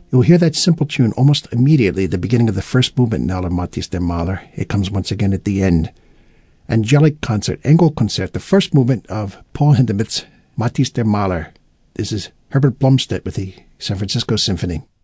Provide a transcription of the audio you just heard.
You'll hear that simple tune almost immediately at the beginning of the first movement in Aller Mattis der Maler. It comes once again at the end. Angelic Concert, Engelkonzert, the first movement of Paul Hindemith's Mattis der Maler. This is Herbert Blomstedt with the San Francisco Symphony.